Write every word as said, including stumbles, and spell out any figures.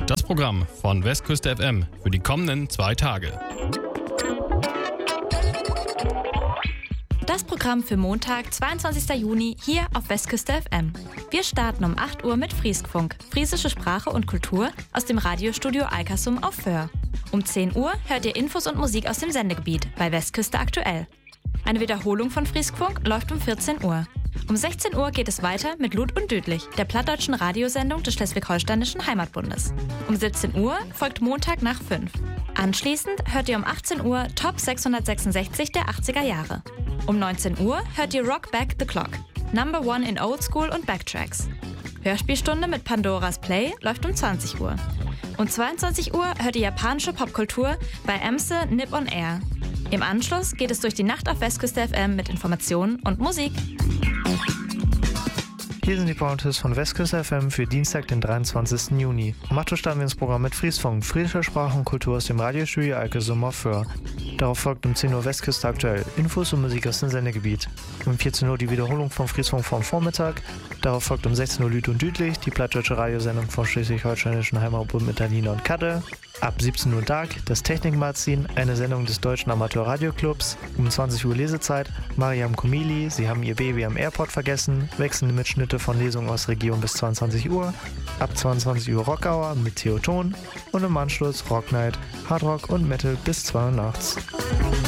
Das Programm von Westküste F M für die kommenden zwei Tage. Das Programm für Montag, zweiundzwanzigster Juni, hier auf Westküste F M. Wir starten um acht Uhr mit Frieskfunk, friesische Sprache und Kultur aus dem Radiostudio Alkersum auf Föhr. Um zehn Uhr hört ihr Infos und Musik aus dem Sendegebiet bei Westküste aktuell. Eine Wiederholung von Frieskfunk läuft um vierzehn Uhr. Um sechzehn Uhr geht es weiter mit Lud und Düdlich, der plattdeutschen Radiosendung des Schleswig-Holsteinischen Heimatbundes. Um siebzehn Uhr folgt Montag nach fünf. Anschließend hört ihr um achtzehn Uhr Top sechshundertsechsundsechzig der achtziger Jahre. Um neunzehn Uhr hört ihr Rock Back the Clock, Number One in Old School und Backtracks. Hörspielstunde mit Pandoras Play läuft um zwanzig Uhr. Um zweiundzwanzig Uhr hört ihr japanische Popkultur bei Emse Nip on Air. Im Anschluss geht es durch die Nacht auf Westküste F M mit Informationen und Musik. Hier sind die Pointers von Westküste F M für Dienstag, den dreiundzwanzigsten Juni. Um acht Uhr starten wir ins Programm mit Frieskfunk, friesische Sprache und Kultur aus dem Radiostudio Alkersum auf Föhr. Darauf folgt um zehn Uhr Westküste aktuell, Infos und Musik aus dem Sendegebiet. Um vierzehn Uhr die Wiederholung vom Frieskfunk vom Vormittag. Darauf folgt um sechzehn Uhr Lüd und Düdlich, die plattdeutsche Radiosendung vom Schleswig-Holsteinischen Heimatbund mit Alina und Kadde. Ab siebzehn Uhr Dark, das Technikmagazin, eine Sendung des Deutschen Amateur-Radioclubs. Um zwanzig Uhr Lesezeit, Mariam Komili, Sie haben Ihr Baby am Airport vergessen, wechselnde Mitschnitte von Lesungen aus Region bis zweiundzwanzig Uhr. Ab zweiundzwanzig Uhr Rockhour mit Theoton und im Anschluss Rock Night, Hardrock und Metal bis zwei Uhr nachts.